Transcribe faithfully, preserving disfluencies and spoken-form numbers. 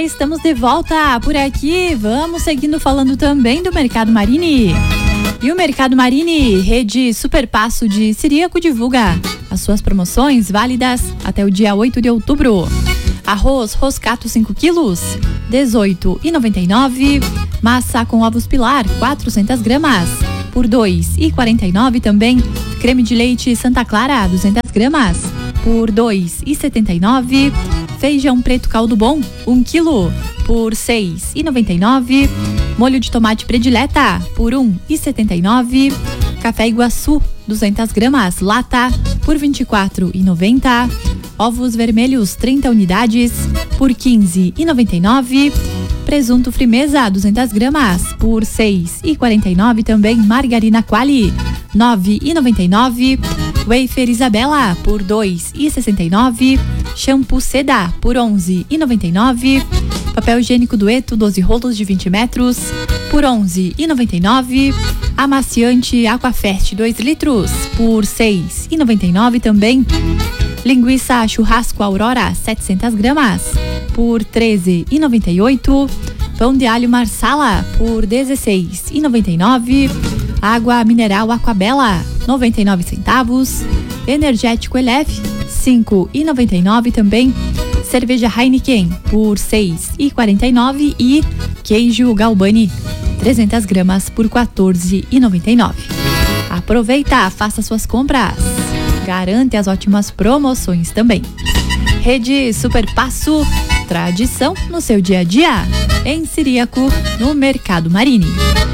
estamos de volta por aqui. Vamos seguindo falando também do Mercado Marini. E o Mercado Marini, rede Superpasso de Ciríaco, divulga as suas promoções válidas até o dia oito de outubro. Arroz Roscato cinco quilos, dezoito reais e noventa e nove centavos. Massa com ovos Pilar, quatrocentas gramas, por dois reais e quarenta e nove centavos também. Creme de leite Santa Clara, duzentas gramas, por dois reais e setenta e nove centavos. Feijão preto caldo bom, um quilo, por seis reais e noventa e nove centavos. Molho de tomate predileta, por um real e setenta e nove centavos. Café Iguaçu, duzentas gramas, lata, por vinte e quatro reais e noventa centavos. Ovos vermelhos, trinta unidades, por quinze reais e noventa e nove centavos. Presunto Frimeza, duzentas gramas, por seis reais e quarenta e nove centavos também. Margarina Quali, nove reais e noventa e nove centavos. Wafer Isabela, por dois reais e sessenta e nove centavos. Shampoo Seda, por onze reais e noventa e nove centavos. Papel higiênico Dueto, doze rolos de vinte metros, por onze reais e noventa e nove centavos. Amaciante Aquafest, dois litros, por seis reais e noventa e nove centavos também. Linguiça Churrasco Aurora, setecentas gramas, por treze reais e noventa e oito centavos. Pão de alho Marsala, por dezesseis reais e noventa e nove centavos. Água mineral Aquabela, noventa e nove centavos. Energético Elef, cinco reais e noventa e nove centavos também. Cerveja Heineken, por seis reais e quarenta e nove centavos. E queijo Galbani, trezentas gramas, por quatorze reais e noventa e nove centavos. Aproveita, faça suas compras. Garante as ótimas promoções também. Rede Superpasso, tradição no seu dia a dia. Em Ciríaco, no Mercado Marini.